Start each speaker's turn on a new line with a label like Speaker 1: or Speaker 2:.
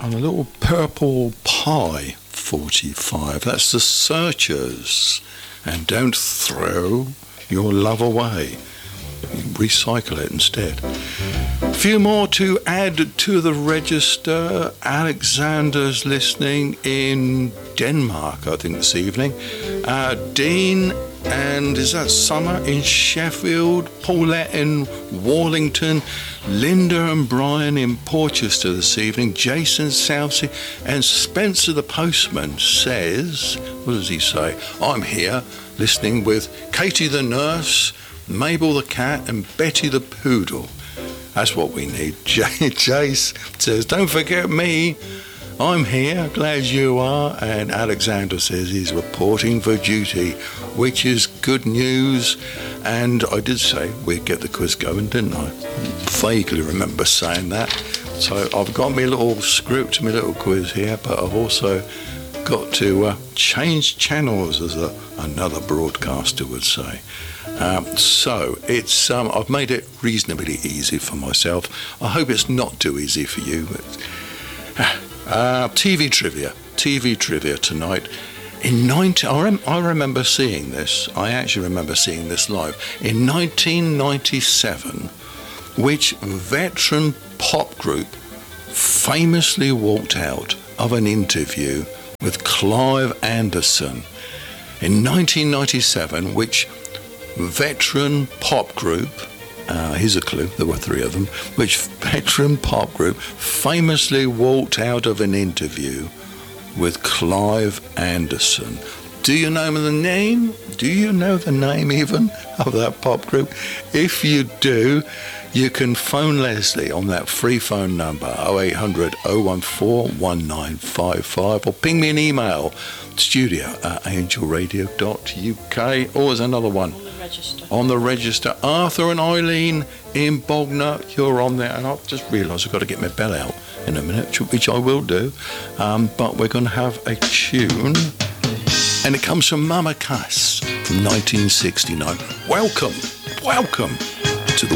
Speaker 1: and a little Purple Pie 45. That's the Searchers. And don't throw your love away. Recycle it instead. A few more to add to the register. Alexander's listening in Denmark, I think, this evening. Dean and is that Summer in Sheffield, Paulette in Warlington, Linda and Brian in Porchester this evening, Jason Southsea, and Spencer the Postman says, what does he say? I'm here listening with Katie the Nurse, Mabel the Cat and Betty the Poodle. That's what we need. Jace says, don't forget me. I'm here, glad you are. And Alexander says he's reporting for duty, which is good news. And I did say we'd get the quiz going, didn't I? Vaguely remember saying that. So I've got my little script, my little quiz here, but I've also got to change channels, as another broadcaster would say. So it's I've made it reasonably easy for myself. I hope it's not too easy for you. But, TV trivia tonight. I remember seeing this. I actually remember seeing this live in 1997. Which veteran pop group famously walked out of an interview with Clive Anderson? In 1997, which veteran pop group, here's a clue, there were three of them, which veteran pop group famously walked out of an interview with Clive Anderson? Do you know the name? Do you know the name even of that pop group? If you do, you can phone Leslie on that free phone number 0800 014 1955 or ping me an email, studio@angelradio.uk, or there's another one on the register. Arthur and Eileen in Bognor, you're on there, and I've just realised I've got to get my bell out in a minute, which I will do, but we're going to have a tune, and it comes from Mama Cass from 1969. Welcome.